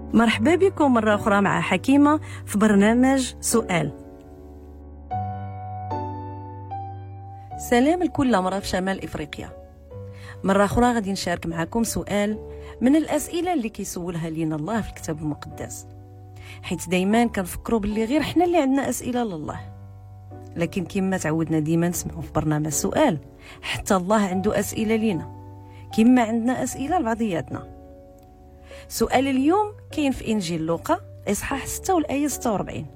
مرحبا بكم مرة أخرى مع حكيمة في برنامج سؤال. سلام لكل مرة في شمال إفريقيا. مرة أخرى غادي نشارك معكم سؤال من الأسئلة اللي كيسولها لينا الله في الكتاب المقدس، حيث دايما كنفكروا باللي غير حنا اللي عندنا أسئلة لله، لكن كما تعودنا ديما نسمعوا في برنامج سؤال حتى الله عنده أسئلة لينا كما عندنا أسئلة لبعضياتنا. سؤال اليوم كاين في إنجيل لوقا إصحاح 6 والآية 46،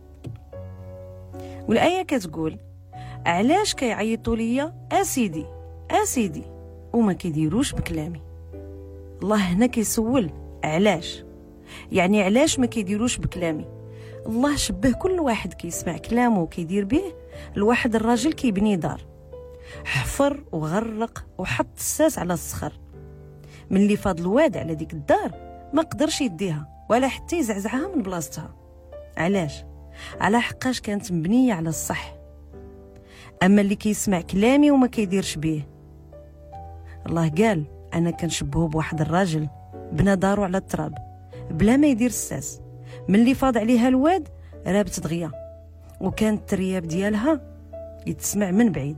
والآية كتقول: علاش كيعيطوا ليا أسيدي أسيدي وما كيديروش بكلامي؟ الله هنا كيسول علاش، يعني علاش ما كيديروش بكلامي؟ الله شبه كل واحد كيسمع كلامه وكيدير به لواحد الراجل كيبني دار، حفر وغرق وحط الساس على الصخر. من اللي فاض الواد على ديك الدار ما قدرش يديها ولا حتى يزعزعها من بلاصتها. علاش؟ على حقاش كانت مبنية على الصح. أما اللي كيسمع كلامي وما كيديرش به، الله قال أنا كنشبهه بواحد الراجل بنى دارو على التراب بلا ما يدير الساس. من اللي فاض عليها الواد رابت دغيا، وكانت الترياب ديالها يتسمع من بعيد.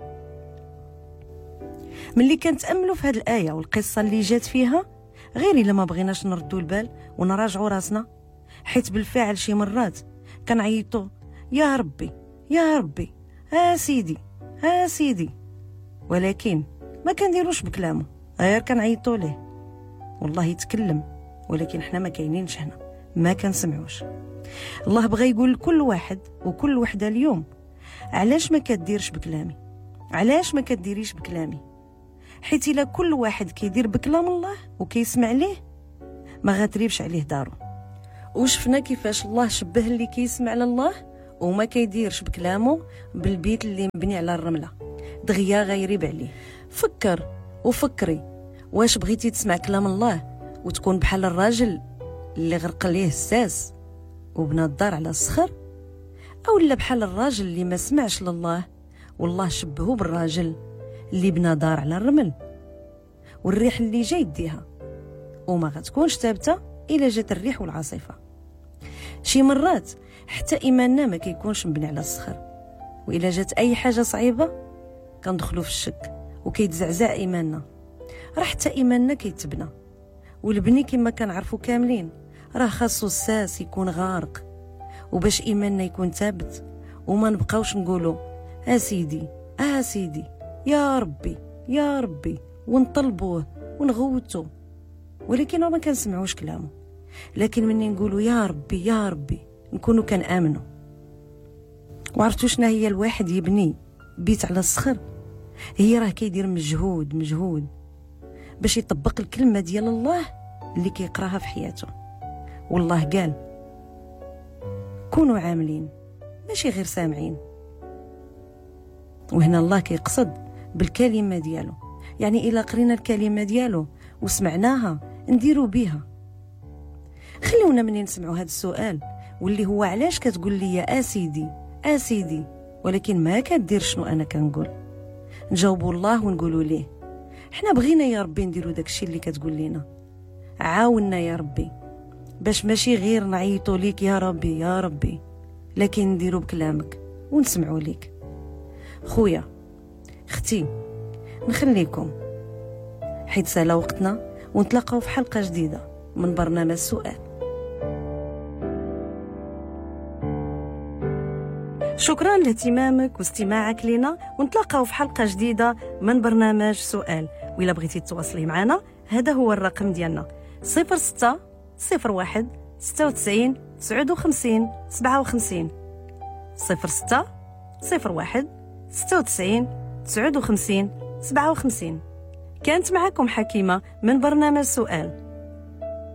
من اللي كنتأملوا في هذه الآية والقصة اللي جات فيها، غير إلا ما بغيناش نردوا البال ونراجعوا راسنا، حيت بالفعل شي مرات كنعيطوا يا ربي يا ربي سيدي سيدي، ولكن ما كنديروش بكلامه، غير كنعيطوا ليه. والله يتكلم ولكن حنا ما كاينينش هنا، ما كنسمعوش. الله بغى يقول لكل واحد وكل وحده اليوم: علاش ما كديرش بكلامي؟ علاش ما كديريش بكلامي؟ حيت الا كل واحد كيدير بكلام الله وكيسمع ليه ما غتريبش عليه دارو. وشفنا كيفاش الله شبه اللي كيسمع لله وما كيديرش بكلامه بالبيت اللي مبني على الرمله، دغيا غيريب عليه. فكر وفكري، واش بغيتي تسمع كلام الله وتكون بحال الراجل اللي غرق ليه الساس وبنى الدار على الصخر، او لا بحال الراجل اللي ما سمعش لله والله شبهه بالراجل اللي بنى دار على الرمل، والريح اللي جاي يديها وما غتكونش ثابته الا جات الريح والعاصفه. شي مرات حتى ايماننا ما كيكونش مبني على الصخر، والا جات اي حاجه صعيبه كندخلوا في الشك وكيتزعزع ايماننا. راه حتى ايماننا كيتبنى، والبني كما كنعرفوا كاملين راه خاصو الساس يكون غارق، وباش ايماننا يكون ثابت وما نبقاوش نقولوا سيدي سيدي يا ربي يا ربي ونطلبوه ونغوتو ولكن ما كنسمعوش كلامه. لكن مني نقولوا يا ربي يا ربي نكونوا كنآمنوا. وعرفتوا شنا هي الواحد يبني بيت على الصخر؟ هي راه كيدير مجهود باش يطبق الكلمه ديال الله اللي كيقراها في حياته. والله قال كونوا عاملين ماشي غير سامعين. وهنا الله كيقصد بالكلمه ديالو، يعني الا قرينا الكلمه ديالو وسمعناها نديروا بها. خلونا مني نسمعوا هذا السؤال واللي هو علاش كتقول لي اسيدي اسيدي ولكن ما كدير شنو انا كنقول؟ نجاوبوا الله ونقولوا ليه حنا بغينا يا ربي نديروا داكشي اللي كتقول لينا، عاوننا يا ربي باش ماشي غير نعيطوا ليك يا ربي يا ربي، لكن نديروا بكلامك ونسمعوا ليك. خويا اختي نخليكم حيت سالا وقتنا، ونتلاقاو في حلقة جديدة من برنامج سؤال. شكرا لاهتمامك واستماعك لنا، ونتلاقاو في حلقة جديدة من برنامج سؤال. وإلا بغيتي تواصلي معنا هذا هو الرقم ديالنا 06 01 96 59 57 06 01 96 59 57. كانت معكم حكيمة من برنامج سؤال.